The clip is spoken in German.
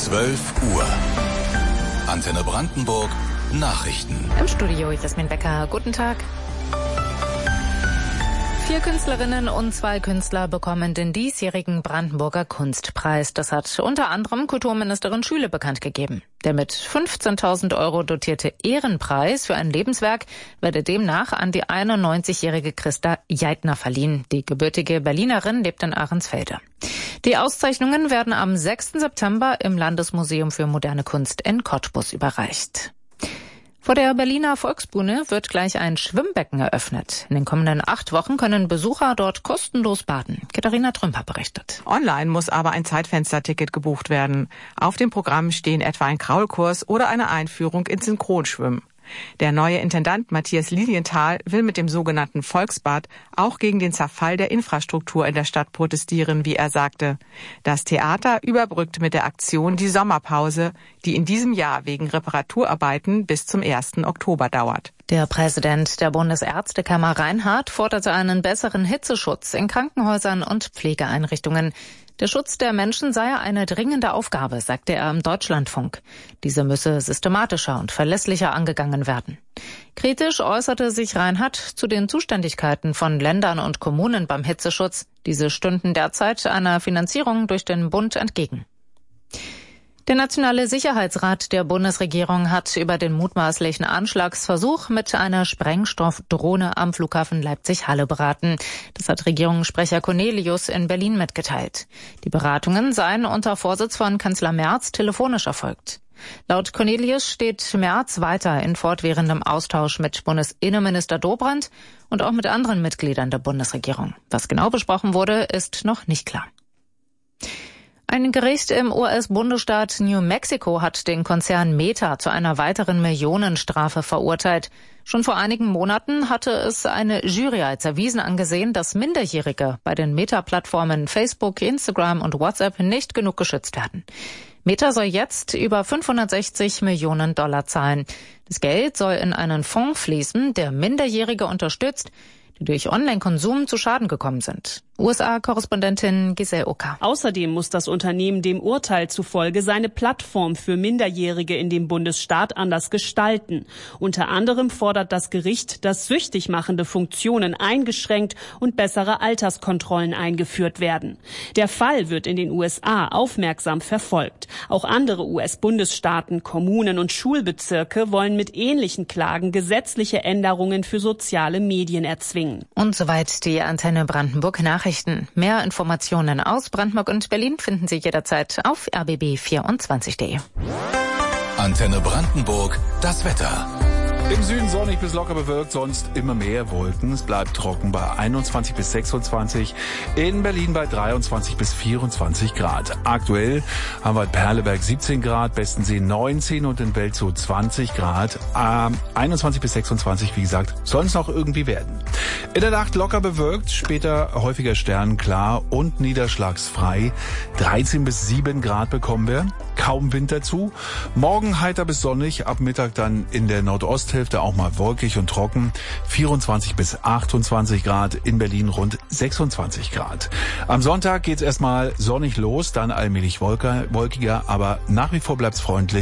12 Uhr. Antenne Brandenburg Nachrichten. Im Studio Jasmin Becker. Guten Tag. 4 Künstlerinnen und 2 Künstler bekommen den diesjährigen Brandenburger Kunstpreis. Das hat unter anderem Kulturministerin Schüle bekannt gegeben. Der mit 15.000 € dotierte Ehrenpreis für ein Lebenswerk werde demnach an die 91-jährige Christa Jeitner verliehen. Die gebürtige Berlinerin lebt in Ahrensfelde. Die Auszeichnungen werden am 6. September im Landesmuseum für moderne Kunst in Cottbus überreicht. Vor der Berliner Volksbühne wird gleich ein Schwimmbecken eröffnet. In den kommenden 8 Wochen können Besucher dort kostenlos baden. Katharina Trümper berichtet. Online muss aber ein Zeitfensterticket gebucht werden. Auf dem Programm stehen etwa ein Kraulkurs oder eine Einführung ins Synchronschwimmen. Der neue Intendant Matthias Lilienthal will mit dem sogenannten Volksbad auch gegen den Zerfall der Infrastruktur in der Stadt protestieren, wie er sagte. Das Theater überbrückt mit der Aktion die Sommerpause, die in diesem Jahr wegen Reparaturarbeiten bis zum 1. Oktober dauert. Der Präsident der Bundesärztekammer Reinhardt forderte einen besseren Hitzeschutz in Krankenhäusern und Pflegeeinrichtungen. Der Schutz der Menschen sei eine dringende Aufgabe, sagte er im Deutschlandfunk. Diese müsse systematischer und verlässlicher angegangen werden. Kritisch äußerte sich Reinhardt zu den Zuständigkeiten von Ländern und Kommunen beim Hitzeschutz. Diese stünden derzeit einer Finanzierung durch den Bund entgegen. Der Nationale Sicherheitsrat der Bundesregierung hat über den mutmaßlichen Anschlagsversuch mit einer Sprengstoffdrohne am Flughafen Leipzig-Halle beraten. Das hat Regierungssprecher Cornelius in Berlin mitgeteilt. Die Beratungen seien unter Vorsitz von Kanzler Merz telefonisch erfolgt. Laut Cornelius steht Merz weiter in fortwährendem Austausch mit Bundesinnenminister Dobrindt und auch mit anderen Mitgliedern der Bundesregierung. Was genau besprochen wurde, ist noch nicht klar. Ein Gericht im US-Bundesstaat New Mexico hat den Konzern Meta zu einer weiteren Millionenstrafe verurteilt. Schon vor einigen Monaten hatte es eine Jury als erwiesen angesehen, dass Minderjährige bei den Meta-Plattformen Facebook, Instagram und WhatsApp nicht genug geschützt werden. Meta soll jetzt über $560 Millionen zahlen. Das Geld soll in einen Fonds fließen, der Minderjährige unterstützt, die durch Online-Konsum zu Schaden gekommen sind. USA-Korrespondentin Giselle Oka. Außerdem muss das Unternehmen dem Urteil zufolge seine Plattform für Minderjährige in dem Bundesstaat anders gestalten. Unter anderem fordert das Gericht, dass süchtig machende Funktionen eingeschränkt und bessere Alterskontrollen eingeführt werden. Der Fall wird in den USA aufmerksam verfolgt. Auch andere US-Bundesstaaten, Kommunen und Schulbezirke wollen mit ähnlichen Klagen gesetzliche Änderungen für soziale Medien erzwingen. Und soweit die Antenne Brandenburg Nachrichten. Mehr Informationen aus Brandenburg und Berlin finden Sie jederzeit auf rbb24.de. Antenne Brandenburg, das Wetter. Im Süden sonnig bis locker bewölkt, sonst immer mehr Wolken. Es bleibt trocken bei 21 bis 26. In Berlin bei 23 bis 24 Grad. Aktuell haben wir in Perleberg 17 Grad, Bestensee 19 und in Belzow 20 Grad. 21 bis 26, wie gesagt, soll es noch irgendwie werden. In der Nacht locker bewölkt, später häufiger sternenklar und niederschlagsfrei. 13 bis 7 Grad bekommen wir. Kaum Wind dazu. Morgen heiter bis sonnig, ab Mittag dann in der Nordosthälfte auch mal wolkig und trocken. 24 bis 28 Grad, in Berlin rund 26 Grad. Am Sonntag geht's erstmal sonnig los, dann allmählich wolkiger, aber nach wie vor bleibt's freundlich.